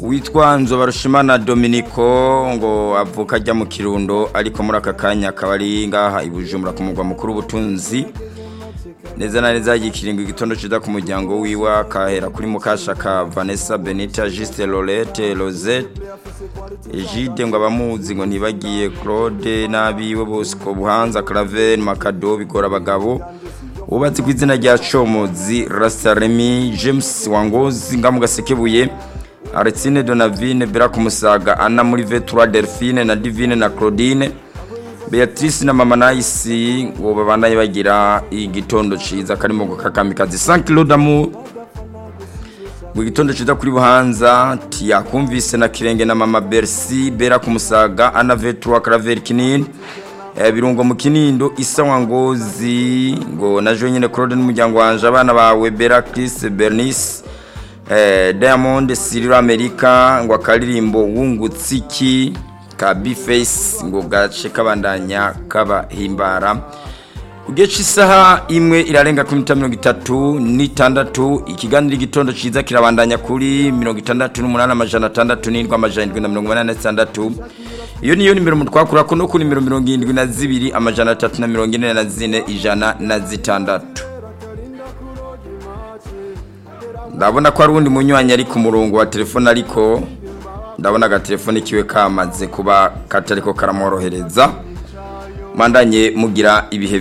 witwa Nzobarushimana Dominico ngo avuka ajya mu Kirundo ariko muri aka kanya akaba ari ngaha ibujumbura ku mugwa mukuru w'ubutunzi neza na neza yikiringo igitondo ciza ku muryango wiwa kahera kuri Mukashaka Vanessa Benita Juste Lorette Rosette Egide ngo abamuzi ngo ntibagiye Claude nabiwe bose ko Buhanza Claver Makado bigora abagabo ubatse ku izina rya Comozi Rasaremi James Wangozi ngamugasekebuye Aretsine Donavine Bera Kumusaga Anna muri Vetura Delphine na Divine na Claudine Beatrice na Mama Nice ngo babandanye bagira igitondo ciza karimo gukakamikazi 5 kilo d'amour mu gitondo ciza kuri Buhanza tiyakumvise na Kirenge na Mama Bercy Bera Kumusaga Anna Vetura Claver Kinini birungo mu Kinindo Isa Wangozi ngo najo nyene Claude n'umuryango wanje abana bawe Bera Chris Bernice Diamond Cyril America ngo akaririmbo wungutsiki ka Bface ngo gace kabandanya kabahimbara ugecha isaha imwe irarenga ku minota 36 ikiganiro gitondo ciza kirabandanya kuri 68,607 iyo niyo nimero mutwakura ko no kuri 72,344 ndabona ko ari undi munywanyi ari ku murongo wa telefone ariko ndabona ga telefone kiwe kamaze kuba katariko karamworohereza mandanye mugira ibihe